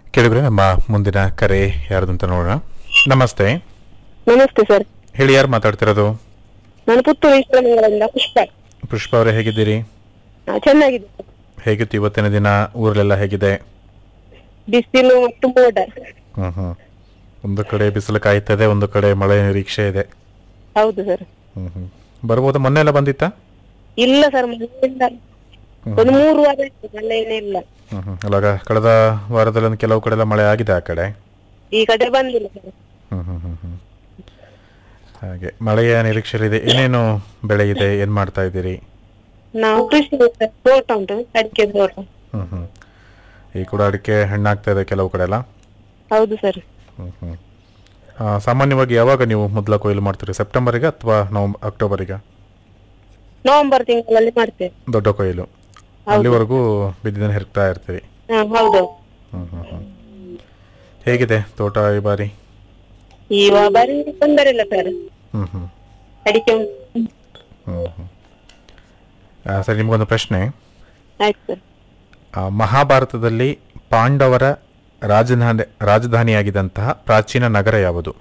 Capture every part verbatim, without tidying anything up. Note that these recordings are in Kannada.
ಕೇಳಿದ್ರೆ ನಮ್ಮ ಮುಂದಿನ ಕರೆ ಯಾರ್ದು ಅಂತ ನೋಡೋಣ. ನಮಸ್ತೆ. ನಮಸ್ತೆ ಸರ್. ಹೇಳಿ, ಯಾರು ಮಾತಾಡ್ತಿರೋದು? ನಾನು ಪುತ್ತೂರು ಈಶ್ವರಮಂಗಲದಿಂದ ಪುಷ್ಪ. ಪುಷ್ಪ ಅವರೇ, ಹೇಗಿದ್ದೀರಿ? ಆ, ಚೆನ್ನಾಗಿದೆ. ಹೇಗಿತ್ತು ಇವತ್ತಿನ ದಿನ? ಊರಲ್ಲೆಲ್ಲ ಹೇಗಿದೆ? ಬಿಸಿಲು ಮತ್ತು ಮೋಡ. ಹ್ಮ್ ಹ್ಮ್ ಒಂದು ಕಡೆ ಬಿಸಿಲು ಕಾಯ್ತದೆ, ಒಂದು ಕಡೆ ಮಳೆ ನಿರೀಕ್ಷೆ ಇದೆ. ಹೌದು ಸರ್. ಹ್ಮ್ ಹ್ಮ್ ಬರ್ಬೋದಾ? ಮೊನ್ನೆ ಎಲ್ಲ ಬಂದಿತ್ತಾ? ಇಲ್ಲ ಸರ್, ಮಳೆಯಿಂದ ಒಂದು ಮೂರು ವಾರ ಆಯ್ತು, ಮಳೆನೇ ಇಲ್ಲ. ಹ್ಮ್ ಹ್ಮ್ ಅಲ್ಲಾಗ ಕಳೆದ ವಾರದಲ್ಲಿ ಒಂದು ಕೆಲವು ಕಡೆ ಎಲ್ಲ ಮಳೆ ಆಗಿದೆ ಆ ಕಡೆ. ಈ ಕಡೆ ಬಂದಿಲ್ಲ ಸರ್. ಹ್ಮ್ ಹ್ಮ್ ಹ್ಮ್ ಹ್ಮ್ ಹಾಗೆ ಮಳೆಯ ನಿರೀಕ್ಷೆ ಇದೆ. ಏನೇನು ಬೆಳೆ ಇದೆ, ಏನ್ ಮಾಡ್ತಾ ಇದ್ದೀರಿ? ನಾವು ಕೃಷಿ ಸರ್, ತೋಟ ಉಂಟು, ಅಡಿಕೆ ತೋಟ. ಹ್ಮ್ ಹ್ಮ್ ಈ ಕೂಡ ಅಡಿಕೆ ಹಣ್ಣಾಗ್ತಾ ಇದೆ ಕೆಲವು ಕಡೆ ಎಲ್ಲ. ಹೌದು ಸರ್. ಹ್ಮ್ ಹ್ಮ್ ಆ, ಸಾಮಾನ್ಯವಾಗಿ ಯಾವಾಗ ನೀವು ಮೊದಲ ಕೊಯ್ಲು ಮಾಡ್ತೀರಿ? ಸೆಪ್ಟೆಂಬರಿಗೆ ಅಥವಾ ನವಂಬರ್ ಅಕ್ಟೋಬರಿಗೆ? ನವೆಂಬರ್ ತಿಂಗಳಲ್ಲಿ ಮಾಡ್ತೇವೆ. ದೊಡ್ಡ ಕೊಯ್ಲು ಅಲ್ಲಿವರೆಗೂ ಬಿದ್ದಿದ್ದನ್ನು ಹೆರ್ತಾ ಇರ್ತೀರಿ. ಹಾ, ಹೌದು. ಹ್ಮ್ ಹ್ಮ್ ಹ್ಮ್ ಹೇಗಿದೆ ತೋಟ ಈ ಬಾರಿ? ಈ ಬಾರಿ ತೊಂದರೆ ಇಲ್ಲ ಸರ್, ಹ್ಮ್ ಹ್ಮ್ ಅಡಿಕೆ ಉಂಟು. ಹ್ಮ್ ಹ್ಮ್ ಆ, ಸರಿ, ನಿಮ್ಗೊಂದು ಪ್ರಶ್ನೆ. ಆಯ್ತು ಸರ್. ಆ, ಮಹಾಭಾರತದಲ್ಲಿ ಪಾಂಡವರ ರಾಜಧಾನಿ ರಾಜಧಾನಿಯಾಗಿದ್ದಂತಹ ಪ್ರಾಚೀನ ನಗರ ಯಾವುದು?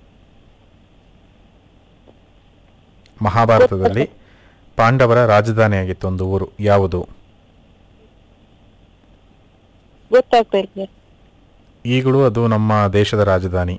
ಮಹಾಭಾರತದಲ್ಲಿ ಪಾಂಡವರ ರಾಜಧಾನಿಯಾಗಿತ್ತು ಒಂದು ಊರು, ಯಾವುದು? ಗೊತ್ತಾಗ್ತಾ ಇಲ್ಲ ಸರ್. ಈಗಲೂ ಅದು ನಮ್ಮ ದೇಶದ ರಾಜಧಾನಿ.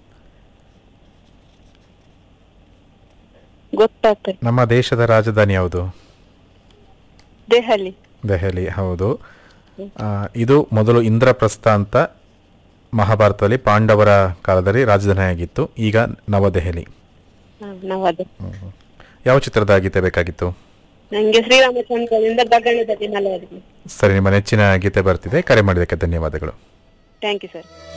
ಗೊತ್ತಾಗ್ತಾ ಇಲ್ಲ. ನಮ್ಮ ದೇಶದ ರಾಜಧಾನಿ ಯಾವುದು? ದೆಹಲಿ. ದೆಹಲಿ, ಹೌದು. ಆ, ಇದು ಮೊದಲು ಇಂದ್ರಪ್ರಸ್ಥ ಅಂತ ಮಹಾಭಾರತದಲ್ಲಿ ಪಾಂಡವರ ಕಾಲದಲ್ಲಿ ರಾಜಧಾನಿಯಾಗಿತ್ತು. ಈಗ ನವದೆಹಲಿ. ಹಾ, ನವದು. ಯಾವ ಚಿತ್ರದ ಗೀತೆ ಬೇಕಾಗಿತ್ತು? ನಂಗೆ ಶ್ರೀರಾಮಚಂದ್ರದಿಂದ ಗಗನದಲ್ಲಿ ಮಲಗಿದೆ. ಸರಿ, ನಿಮ್ಮ ನೆಚ್ಚಿನ ಗೀತೆ ಬರ್ತಿದೆ. ಕರೆ ಮಾಡಿದ್ದಕ್ಕೆ ಧನ್ಯವಾದಗಳು. Thank you sir.